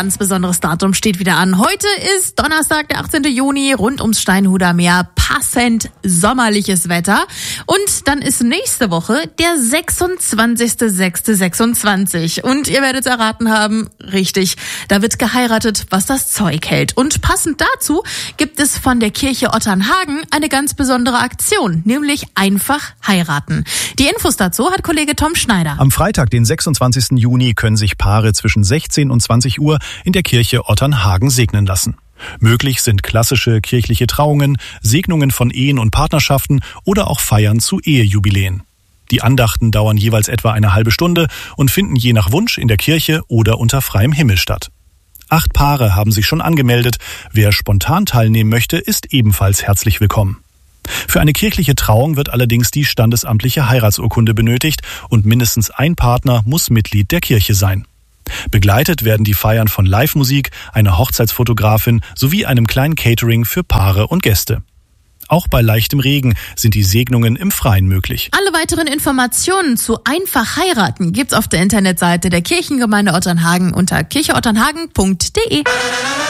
ganz besonderes Datum steht wieder an. Heute ist Donnerstag, der 18. Juni, rund ums Steinhuder Meer. Passend sommerliches Wetter. Und dann ist nächste Woche der 26.06.26. Und ihr werdet es erraten haben, richtig, da wird geheiratet, was das Zeug hält. Und passend dazu gibt es von der Kirche Otternhagen eine ganz besondere Aktion, nämlich einfach heiraten. Die Infos dazu hat Kollege Tom Schneider. Am Freitag, den 26. Juni, können sich Paare zwischen 16 und 20 Uhr in der Kirche Otternhagen segnen lassen. Möglich sind klassische kirchliche Trauungen, Segnungen von Ehen und Partnerschaften oder auch Feiern zu Ehejubiläen. Die Andachten dauern jeweils etwa eine halbe Stunde und finden je nach Wunsch in der Kirche oder unter freiem Himmel statt. 8 Paare haben sich schon angemeldet. Wer spontan teilnehmen möchte, ist ebenfalls herzlich willkommen. Für eine kirchliche Trauung wird allerdings die standesamtliche Heiratsurkunde benötigt und mindestens ein Partner muss Mitglied der Kirche sein. Begleitet werden die Feiern von Live-Musik, einer Hochzeitsfotografin sowie einem kleinen Catering für Paare und Gäste. Auch bei leichtem Regen sind die Segnungen im Freien möglich. Alle weiteren Informationen zu Einfach heiraten gibt's auf der Internetseite der Kirchengemeinde Otternhagen unter kircheotternhagen.de.